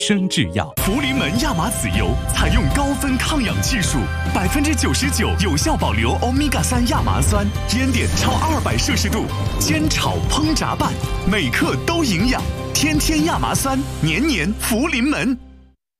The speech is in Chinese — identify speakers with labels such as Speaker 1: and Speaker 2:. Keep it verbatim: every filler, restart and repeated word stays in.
Speaker 1: 生制药。
Speaker 2: 福临门亚麻籽油采用高分抗氧技术，百分之九十九有效保留欧米伽三亚麻酸，烟点超二百摄氏度，煎炒烹炸拌，每克都营养。天天亚麻酸，年年福临门。